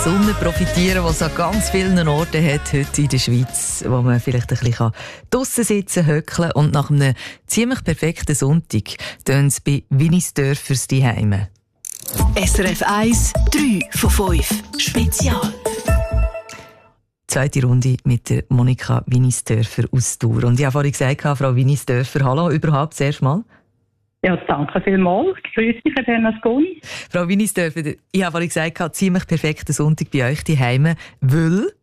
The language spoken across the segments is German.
Sonne profitieren, die es an ganz vielen Orten hat heute in der Schweiz, wo man vielleicht ein bisschen draussen sitzen, höckeln und nach einem ziemlich perfekten Sonntag tönt es bei Winisdörfers daheim. SRF 1, 3 von 5 Spezial. Zweite Runde mit der Monika Winisdörfer aus Thur. Und ich habe vorhin gesagt, Frau Winisdörfer, hallo überhaupt zuerst mal. Ja, danke vielmals. Grüß dich, Herr Nasconi. Frau Winisdörfer, ich habe vorhin gesagt, ziemlich perfekter Sonntag bei euch daheim, weil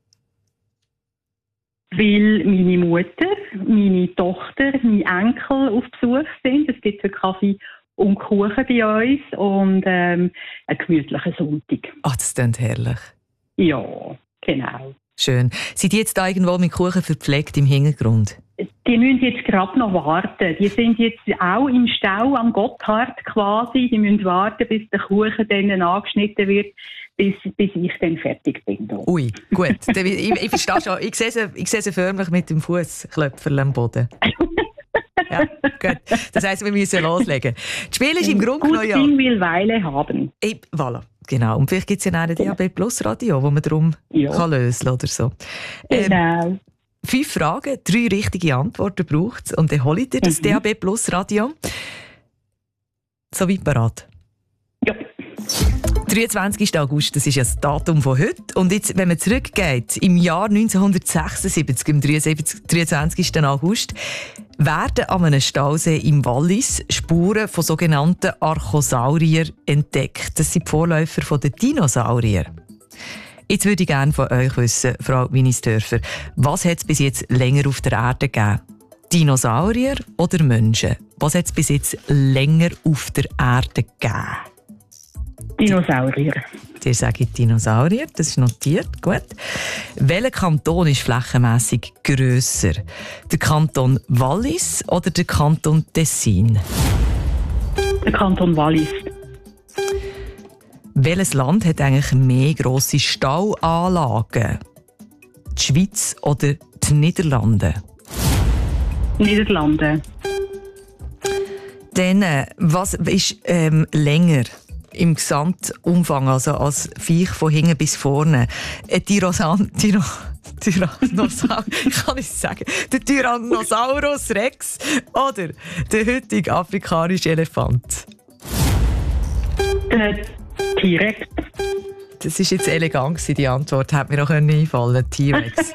meine Mutter, meine Tochter, mein Enkel auf Besuch sind. Es gibt heute Kaffee und Kuchen bei uns und einen gemütlichen Sonntag. Ach, das klingt herrlich. Ja, genau. Schön. Sind die jetzt da irgendwo mit Kuchen verpflegt im Hintergrund? Die müssen jetzt gerade noch warten. Die sind jetzt auch im Stau am Gotthard quasi. Die müssen warten, bis der Kuchen dann angeschnitten wird, bis ich dann fertig bin. Da. Ui, gut. Ich verstehe schon. Ich sehe sie förmlich mit dem Fußklöpferl am Boden. Ja, gut. Das heisst, wir müssen loslegen. Das Spiel ist im Grunde genommen... Gut Ding will Weile haben. Voilà. Genau. Und vielleicht gibt es ja auch ein DAB Plus Radio, wo man darum kann lösen oder so. Genau. 5 Fragen, 3 richtige Antworten braucht es und dann holt ihr das DAB Plus Radio. Soweit bereit? Ja. 23. August, das ist ja das Datum von heute. Und jetzt, wenn man zurückgeht, im Jahr 1976, am 23. August, werden an einem Stausee im Wallis Spuren von sogenannten Archosauriern entdeckt. Das sind die Vorläufer der Dinosaurier. Jetzt würde ich gerne von euch wissen, Frau Winisdörfer, was hat es bis jetzt länger auf der Erde gegeben? Dinosaurier oder Menschen? Was hat es bis jetzt länger auf der Erde gegeben? Dinosaurier. Ihr sagt Dinosaurier, das ist notiert, gut. Welcher Kanton ist flächenmässig grösser? Der Kanton Wallis oder der Kanton Tessin? Der Kanton Wallis. Welches Land hat eigentlich mehr grosse Stauanlagen? Die Schweiz oder die Niederlande? Niederlande. Dann, was ist länger im Gesamtumfang, also als Viech von hinten bis vorne? Tyrannosaurus, kann ich sagen, der Tyrannosaurus Rex oder der heutige afrikanische Elefant? Der T-Rex. Das ist jetzt elegant, die Antwort hat mir auch einfallen können. T-Rex.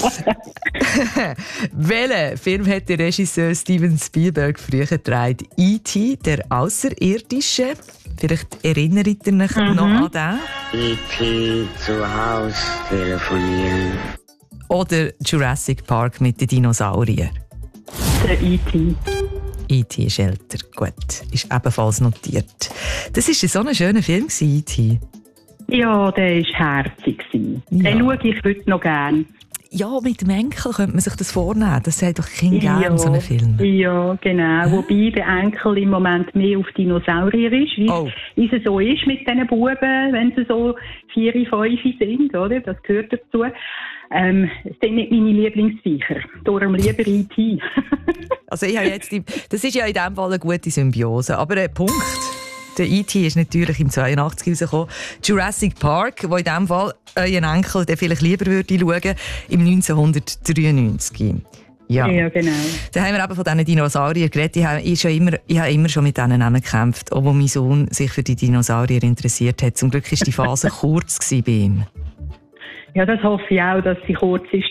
Welchen Film hat der Regisseur Steven Spielberg früher gedreht? E.T., der Außerirdische. Vielleicht erinnert ihr euch noch an den? E.T. zu Hause telefonieren. Oder Jurassic Park mit den Dinosauriern? Der E.T. E.T. ist älter. Gut, ist ebenfalls notiert. Das war so ein schöner Film, E.T. Ja, der war herzig. Ja. Den schaue ich heute noch gerne. Ja, mit dem Enkel könnte man sich das vornehmen. Das sagt doch Kind gerne, so einen Film. Ja, genau. Wobei der Enkel im Moment mehr auf Dinosaurier ist, wie es so ist mit diesen Buben, wenn sie so 4, 5 sind, oder? Das gehört dazu. Das sind nicht meine Lieblingsviecher. Darum lieber E.T. Also ich habe jetzt das ist ja in diesem Fall eine gute Symbiose. Aber Punkt. Der E.T. ist natürlich im 82 rausgekommen. Jurassic Park, wo in diesem Fall euren Enkel der vielleicht lieber würde schauen, im 1993. Ja, genau. Da haben wir eben von diesen Dinosauriern geredet. Ich habe immer schon mit denen gekämpft, obwohl mein Sohn sich für die Dinosaurier interessiert hat. Zum Glück war die Phase kurz bei ihm. Ja, das hoffe ich auch, dass sie kurz ist.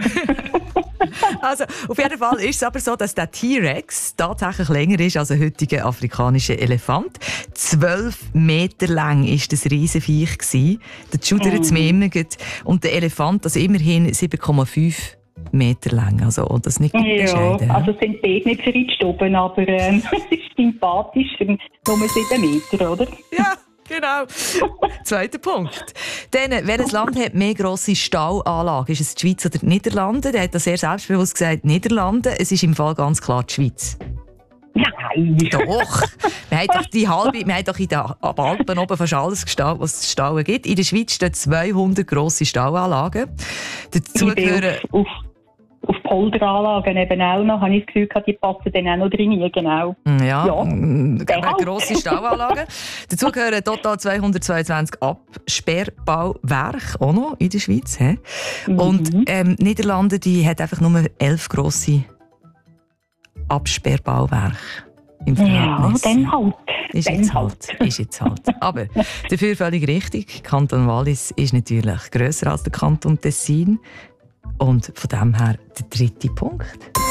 Also, auf jeden Fall ist es aber so, dass der T-Rex tatsächlich länger ist als ein heutiger afrikanischer Elefant. 12 Meter lang war das Riesenviech. Der schudert es mir immer gut. Und der Elefant, also immerhin 7,5 Meter lang. Also, das ist nicht bescheiden. Also es sind beide nicht verrutscht oben, aber es ist sympathisch. Nur 7 Meter, oder? Ja. Genau. Zweiter Punkt. Dann, welches Land hat mehr grosse Stauanlagen? Ist es die Schweiz oder die Niederlande? Der hat das sehr selbstbewusst gesagt, Niederlande. Es ist im Fall ganz klar die Schweiz. Nein. Doch. Wir haben doch in den Alpen oben fast alles gestaut, was es zu stauen gibt. In der Schweiz stehen 200 grosse Stauanlagen. Dazu gehören... auf Polderanlagen eben auch noch, habe ich das Gefühl gehabt, die passen dann auch noch drin, genau. Grosse Stauanlagen. Dazu gehören total 222 Absperrbauwerke, auch noch in der Schweiz. Und Niederlande, die hat einfach nur 11 grosse Absperrbauwerke. Ja, dann halt. Ist jetzt halt. Aber dafür völlig richtig. Kanton Wallis ist natürlich grösser als der Kanton Tessin. Und von dem her der 3. Punkt.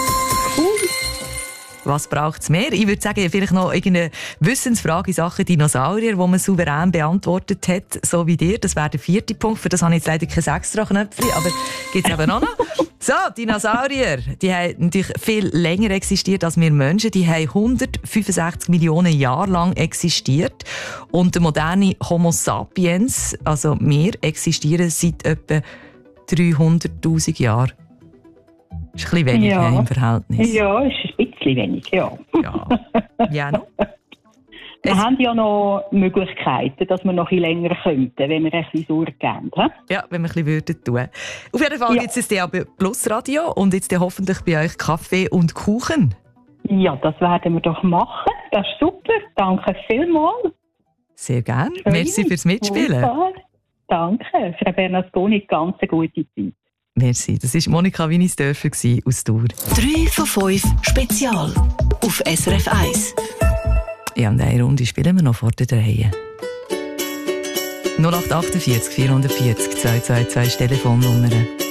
Was braucht es mehr? Ich würde sagen, vielleicht noch irgendeine Wissensfrage in Sachen Dinosaurier, die man souverän beantwortet hat, so wie dir. Das wäre der 4. Punkt. Für das habe ich jetzt leider kein Extra-Knöpfchen, aber gibt es eben auch noch. So, Dinosaurier, die haben natürlich viel länger existiert als wir Menschen. Die haben 165 Millionen Jahre lang existiert. Und der moderne Homo sapiens, also wir, existieren seit etwa 300'000 Jahren. Das ist ein bisschen wenig im Verhältnis. Ja, ist ein bisschen wenig, ja. Ja noch. Wir haben ja noch Möglichkeiten, dass wir noch ein bisschen länger könnten, wenn wir ein bisschen Sorge geben. Ja, wenn wir ein bisschen tun würden. Auf jeden Fall gibt es das DAB Plus Radio und jetzt hoffentlich bei euch Kaffee und Kuchen. Ja, das werden wir doch machen. Das ist super. Danke vielmals. Sehr gerne. Merci fürs Mitspielen. Wunderbar. Danke. Frau Bernasconi, ganz eine gute Zeit. Merci. Das war Monika Winisdörfer aus Thur. 3 von 5 Spezial auf SRF 1. Ja, und eine Runde spielen wir noch vor der Reihe. 0848 440 222 Telefonnummer.